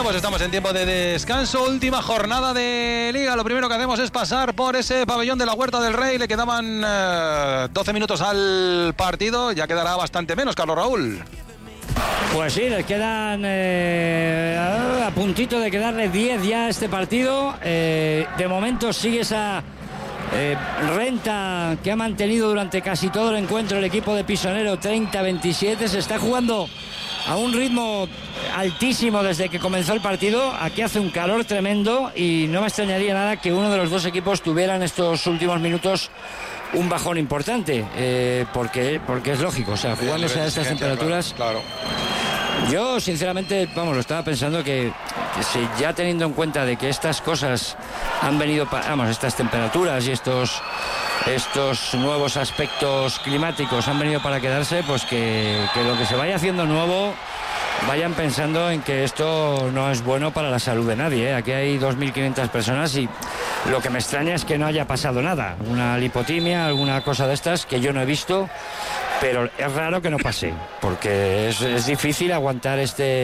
pues estamos en tiempo de descanso, última jornada de Liga. Lo primero que hacemos es pasar por ese pabellón de la Huerta del Rey. Le quedaban 12 minutos al partido, ya quedará bastante menos, Carlos Raúl. Pues sí, les quedan a puntito de quedarle 10 ya a este partido. De momento sigue esa renta que ha mantenido durante casi todo el encuentro el equipo de Pisonero, 30-27. Se está jugando a un ritmo altísimo desde que comenzó el partido. Aquí hace un calor tremendo y no me extrañaría nada que uno de los dos equipos tuviera en estos últimos minutos un bajón importante, porque es lógico, o sea, jugándose a estas temperaturas. Claro. Yo sinceramente, lo estaba pensando que si ya teniendo en cuenta de que estas cosas han venido, estas temperaturas y estos nuevos aspectos climáticos han venido para quedarse, pues que lo que se vaya haciendo nuevo vayan pensando en que esto no es bueno para la salud de nadie, ¿eh? Aquí hay 2.500 personas y lo que me extraña es que no haya pasado nada, una lipotimia, alguna cosa de estas que yo no he visto, pero es raro que no pase, porque es difícil aguantar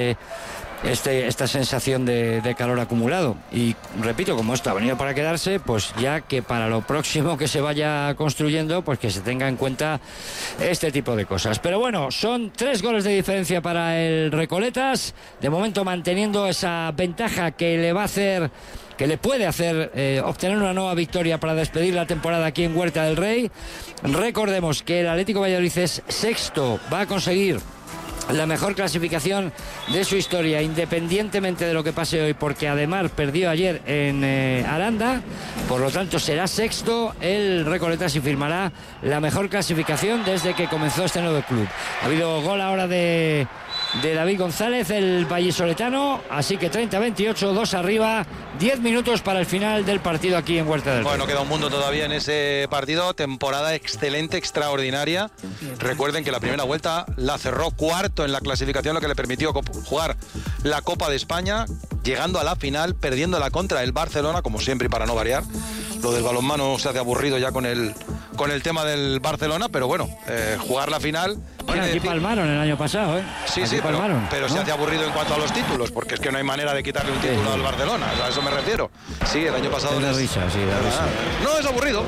esta sensación de calor acumulado. Y repito, como esto ha venido para quedarse, pues ya que para lo próximo que se vaya construyendo, pues que se tenga en cuenta este tipo de cosas. Pero bueno, son 3 goles de diferencia para el Recoletas, de momento manteniendo esa ventaja que le va a hacer, que le puede hacer obtener una nueva victoria para despedir la temporada aquí en Huerta del Rey. Recordemos que el Atlético Valladolid es sexto, va a conseguir la mejor clasificación de su historia, independientemente de lo que pase hoy, porque además perdió ayer en Aranda, por lo tanto será sexto el Recoletas y firmará la mejor clasificación desde que comenzó este nuevo club. Ha habido gol ahora de David González, el vallisoletano, así que 30-28, 2 arriba, 10 minutos para el final del partido aquí en Huerta del Rey. Bueno, queda un mundo todavía en ese partido, temporada excelente, extraordinaria. Recuerden que la primera vuelta la cerró cuarto en la clasificación, lo que le permitió jugar la Copa de España, llegando a la final, perdiéndola contra el Barcelona, como siempre y para no variar. Lo del balonmano se hace aburrido ya con el tema del Barcelona, pero bueno, jugar la final... Bueno, aquí palmaron el año pasado, ¿eh? Sí, pero ¿no? Se hace aburrido en cuanto a los títulos, porque es que no hay manera de quitarle un título al Barcelona, a eso me refiero. Sí, el año pasado... Da risa. No, es aburrido.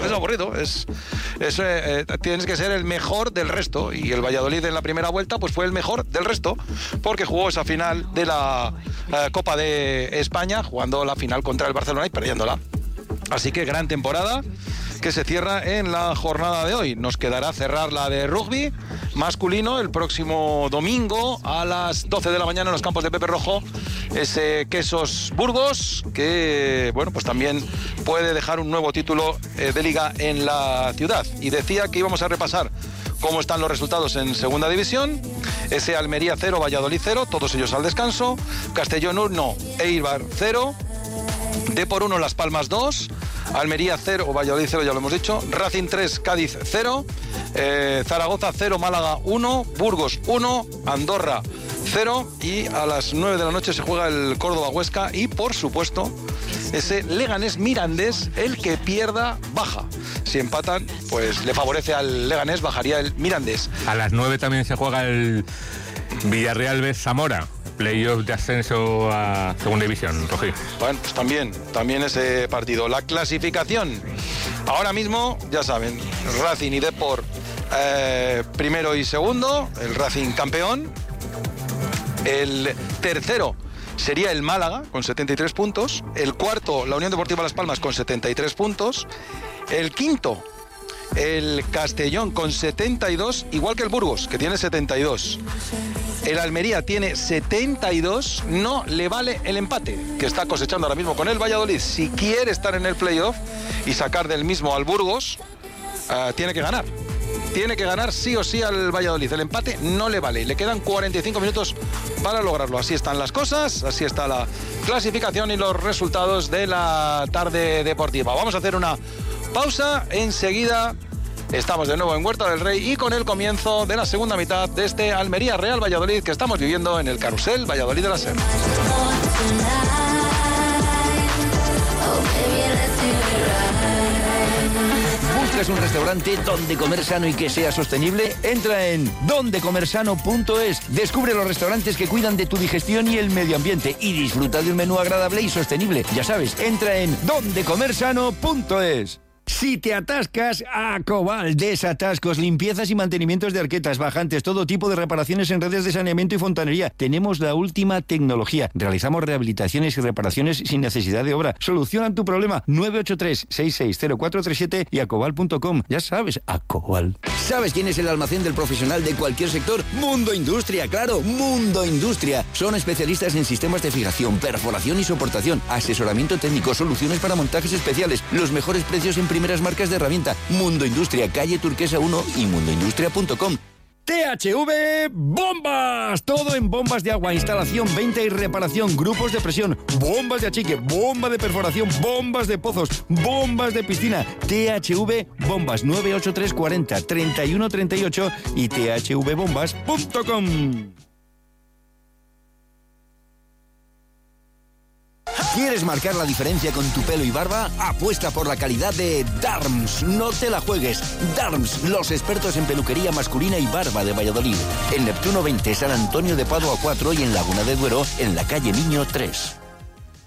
Tienes que ser el mejor del resto, y el Valladolid en la primera vuelta pues fue el mejor del resto, porque jugó esa final de la Copa de España, jugando la final contra el Barcelona y perdiéndola. Así que gran temporada que se cierra en la jornada de hoy. Nos quedará cerrar la de rugby masculino el próximo domingo a las 12 de la mañana en los campos de Pepe Rojo. Ese Quesos Burgos, que bueno, pues también puede dejar un nuevo título de liga en la ciudad. Y decía que íbamos a repasar cómo están los resultados en segunda división. Ese Almería 0, Valladolid 0, todos ellos al descanso. Castellón 1, Eibar 0. Depor 1, Las Palmas 2, Almería 0, Valladolid 0, ya lo hemos dicho, Racing 3, Cádiz 0, Zaragoza 0, Málaga 1, Burgos 1, Andorra 0, y a las 9 de la noche se juega el Córdoba-Huesca y, por supuesto, ese Leganés Mirandés, el que pierda baja. Si empatan, pues le favorece al Leganés, bajaría el Mirandés. A las 9 también se juega el Villarreal B Zamora, playoff de ascenso a segunda división, Rogi. Bueno, pues también ese partido. La clasificación, ahora mismo, ya saben, Racing y Depor primero y segundo, el Racing campeón. El tercero sería el Málaga con 73 puntos, el cuarto la Unión Deportiva Las Palmas con 73 puntos, el quinto el Castellón con 72, igual que el Burgos, que tiene 72. El Almería tiene 72, no le vale el empate, que está cosechando ahora mismo con el Valladolid. Si quiere estar en el playoff y sacar del mismo al Burgos, tiene que ganar. Tiene que ganar sí o sí al Valladolid. El empate no le vale y le quedan 45 minutos para lograrlo. Así están las cosas, así está la clasificación y los resultados de la tarde deportiva. Vamos a hacer una pausa, enseguida estamos de nuevo en Huerta del Rey y con el comienzo de la segunda mitad de este Almería Real Valladolid que estamos viviendo en el Carrusel Valladolid de la SER. ¿Buscas un restaurante donde comer sano y que sea sostenible? Entra en dondecomersano.es. Descubre los restaurantes que cuidan de tu digestión y el medio ambiente y disfruta de un menú agradable y sostenible. Ya sabes, entra en dondecomersano.es. Si te atascas, Acobal, desatascos, limpiezas y mantenimientos de arquetas, bajantes, todo tipo de reparaciones en redes de saneamiento y fontanería. Tenemos la última tecnología. Realizamos rehabilitaciones y reparaciones sin necesidad de obra. Solucionan tu problema. 983-660437 y acobal.com. Ya sabes, Acobal. ¿Sabes quién es el almacén del profesional de cualquier sector? Mundo Industria, claro, Mundo Industria. Son especialistas en sistemas de fijación, perforación y soportación, asesoramiento técnico, soluciones para montajes especiales, los mejores precios en primeras marcas de herramienta. Mundo Industria, calle Turquesa 1 y mundoindustria.com. THV Bombas, todo en bombas de agua, instalación, venta y reparación, grupos de presión, bombas de achique, bomba de perforación, bombas de pozos, bombas de piscina. THV Bombas, 98340 3138 y thvbombas.com. ¿Quieres marcar la diferencia con tu pelo y barba? Apuesta por la calidad de Darms. No te la juegues. Darms, los expertos en peluquería masculina y barba de Valladolid. En Neptuno 20, San Antonio de Padua 4 y en Laguna de Duero, en la calle Miño 3.